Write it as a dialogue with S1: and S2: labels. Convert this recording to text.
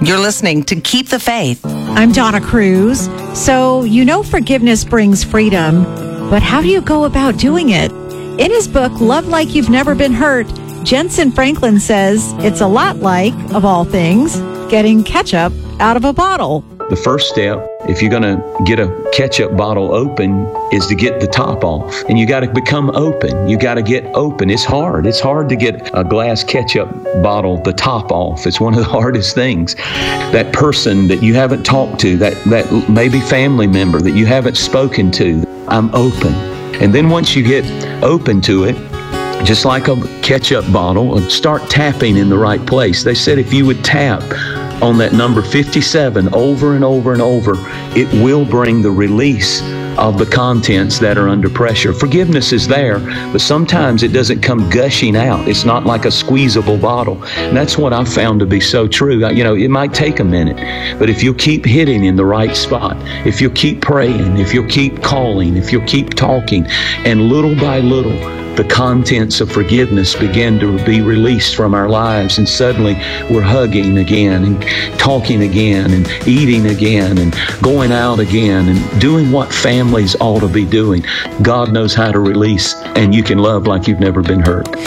S1: You're listening to Keep the Faith.
S2: I'm Donna Cruz. So, forgiveness brings freedom, but how do you go about doing it? In his book, Love Like You've Never Been Hurt, Jensen Franklin says it's a lot like, of all things, getting ketchup out of a bottle.
S3: The first step, if you're going to get a ketchup bottle open, is to get the top off. And you got to become open. You got to get open. It's hard. It's hard to get a glass ketchup bottle, the top off. It's one of the hardest things. That person that you haven't talked to, that maybe family member that you haven't spoken to, I'm open. And then once you get open to it, just like a ketchup bottle, start tapping in the right place. They said if you would tap on that number 57 over and over and over, it will bring the release of the contents that are under pressure. Forgiveness is there, but sometimes it doesn't come gushing out. It's not like a squeezable bottle. And that's what I've found to be so true. It might take a minute, but if you'll keep hitting in the right spot, if you'll keep praying, if you'll keep calling, if you'll keep talking, and little by little, the contents of forgiveness begin to be released from our lives, and suddenly we're hugging again and talking again and eating again and going out again and doing what families ought to be doing. God knows how to release, and you can love like you've never been hurt.